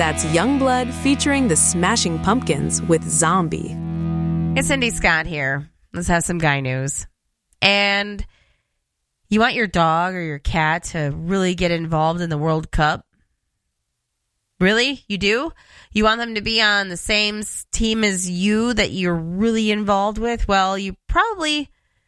That's Youngblood featuring the Smashing Pumpkins with Zombie. It's Cindy Scott here. Let's have some guy news. And you want your dog or your cat to really get involved in the World Cup? Really? You do? You want them to be on the same team as you that you're really involved with? Well, you probably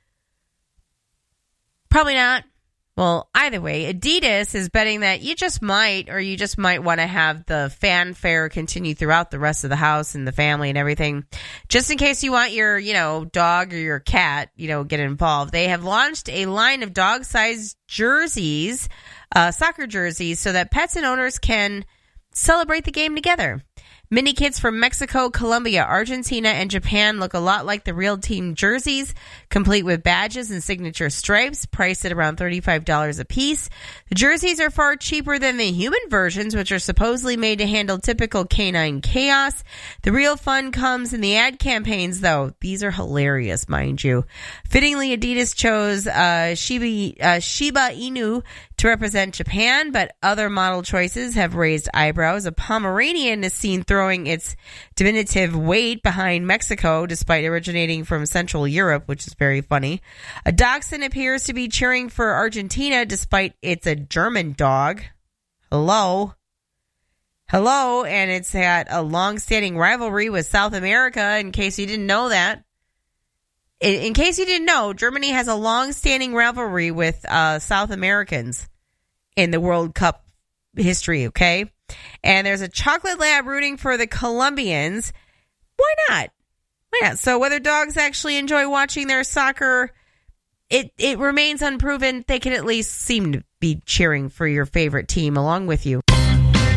not. Well, either way, Adidas is betting that you just might want to have the fanfare continue throughout the rest of the house and the family and everything. Just in case you want your, dog or your cat, get involved. They have launched a line of dog-sized jerseys, soccer jerseys, so that pets and owners can celebrate the game together. Mini kits from Mexico, Colombia, Argentina, and Japan look a lot like the real team jerseys, complete with badges and signature stripes, priced at around $35 a piece. The jerseys are far cheaper than the human versions, which are supposedly made to handle typical canine chaos. The real fun comes in the ad campaigns, though. These are hilarious, mind you. Fittingly, Adidas chose Shiba Inu to represent Japan, but other model choices have raised eyebrows. A Pomeranian is seen throwing its diminutive weight behind Mexico, despite originating from Central Europe, which is very funny. A Dachshund appears to be cheering for Argentina, despite it's a German dog. Hello, and it's had a long-standing rivalry with South America, in case you didn't know that. In case you didn't know, Germany has a long-standing rivalry with South Americans in the World Cup history, okay? And there's a chocolate lab rooting for the Colombians. Why not? So whether dogs actually enjoy watching their soccer, it remains unproven. They can at least seem to be cheering for your favorite team along with you.